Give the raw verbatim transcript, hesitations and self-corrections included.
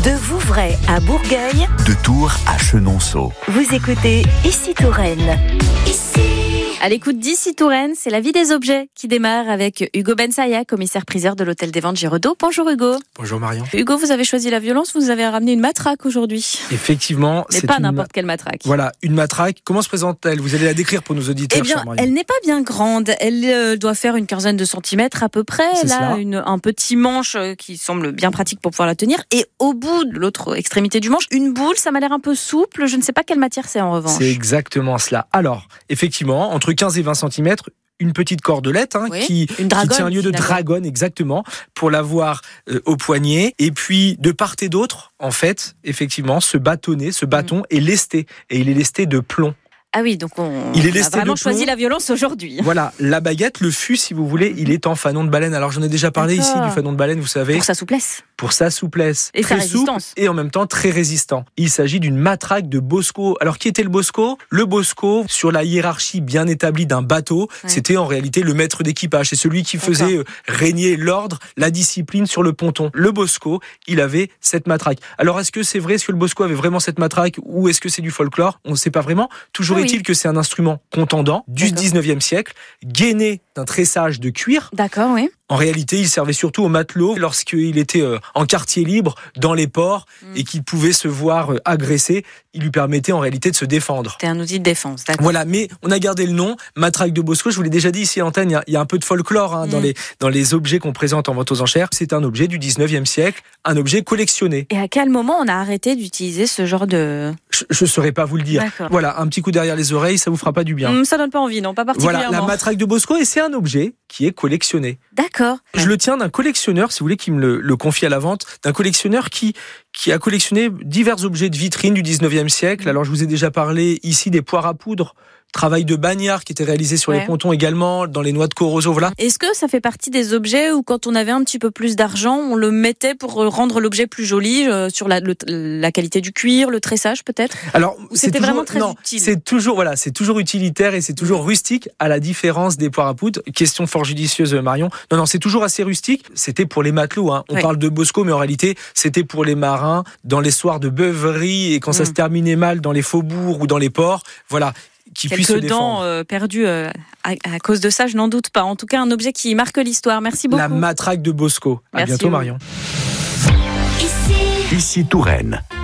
De Vouvray à Bourgueil, de Tours à Chenonceau. Vous écoutez Ici Touraine. Ici. À l'écoute d'Ici Touraine, c'est la vie des objets qui démarre avec Hugo Bensaya, commissaire-priseur de l'hôtel des ventes Giraudot. Bonjour Hugo. Bonjour Marion. Hugo, vous avez choisi la violence, vous avez ramené une matraque aujourd'hui. Effectivement. Mais c'est pas une... n'importe quelle matraque. Voilà, une matraque. Comment se présente-t-elle? Vous allez la décrire pour nos auditeurs. Eh bien, elle n'est pas bien grande. Elle euh, doit faire une quinzaine de centimètres à peu près. C'est Elle a cela. une, un petit manche euh, qui semble bien pratique pour pouvoir la tenir. Et au bout de l'autre extrémité du manche, une boule, ça m'a l'air un peu souple. Je ne sais pas quelle matière c'est en revanche. C'est exactement cela. Alors, effectivement, entre quinze et vingt centimètres, une petite cordelette hein, Oui, qui, une qui dragonne, tient lieu de finalement. dragonne, exactement, pour l'avoir euh, au poignet. Et puis, de part et d'autre, en fait, effectivement, ce bâtonnet, ce bâton Mmh. est lesté. Et il est lesté de plomb. Ah oui, donc on, Il est on a lesté vraiment de choisi plomb. la violence aujourd'hui. Voilà, la baguette, le fût, si vous voulez, il est en fanon de baleine. Alors, j'en ai déjà parlé D'accord. ici du fanon de baleine, vous savez. Pour sa souplesse. Pour sa souplesse, Et sa très souple résistance. et en même temps très résistant. Il s'agit d'une matraque de Bosco. Alors qui était le Bosco? Le Bosco, sur la hiérarchie bien établie d'un bateau, Ouais. c'était en réalité le maître d'équipage. C'est celui qui faisait euh, régner l'ordre, la discipline sur le ponton. Le Bosco, il avait cette matraque. Alors est-ce que c'est vrai, est-ce que le Bosco avait vraiment cette matraque ou est-ce que c'est du folklore? On ne sait pas vraiment. Toujours Ah oui. est-il que c'est un instrument contendant du D'accord. dix-neuvième siècle, gainé d'un tressage de cuir. D'accord, oui. En réalité, il servait surtout aux matelots lorsqu'il était euh, en quartier libre, dans les ports, Mm. et qu'il pouvait se voir euh, agressé. Il lui permettait en réalité de se défendre. C'était un outil de défense, d'accord. Voilà, mais on a gardé le nom, matraque de Bosco. Je vous l'ai déjà dit ici à l'antenne, il y a- il y, a un peu de folklore hein, dans, Mm. les, dans les objets qu'on présente en vente aux enchères. C'est un objet du dix-neuvième siècle, un objet collectionné. Et à quel moment on a arrêté d'utiliser ce genre de... Je ne saurais pas vous le dire. D'accord. Voilà, un petit coup derrière les oreilles, ça vous fera pas du bien. Hum, ça donne pas envie, non, pas particulièrement. Voilà, la matraque de Bosco, et c'est un objet qui est collectionné. D'accord. Je le tiens d'un collectionneur, si vous voulez, qui me le, le confie à la vente, d'un collectionneur qui, qui a collectionné divers objets de vitrine du dix-neuvième siècle. Alors, je vous ai déjà parlé ici des poires à poudre, travail de bagnard qui était réalisé sur Ouais. les pontons également, dans les noix de Corozzo, voilà. Est-ce que ça fait partie des objets où quand on avait un petit peu plus d'argent, on le mettait pour rendre l'objet plus joli, euh, sur la, le- la qualité du cuir, le tressage peut-être? Alors, Ou c'était toujours- vraiment très non, utile. c'est toujours, voilà, c'est toujours utilitaire et c'est toujours rustique, à la différence des poires à poudre. Question fort judicieuse, Marion. Non, non, c'est toujours assez rustique. C'était pour les matelots, hein. On Ouais. parle de Bosco, mais en réalité, c'était pour les marins, dans les soirs de beuverie et quand ça Mm. se terminait mal dans les faubourgs ou dans les ports. Voilà. Qui puissent se Quelques défendre. dents euh, perdues euh, à, à cause de ça, je n'en doute pas. En tout cas, un objet qui marque l'histoire. Merci beaucoup. La matraque de Bosco. À Merci, bientôt, Hugo. Marion. Ici. Ici Touraine.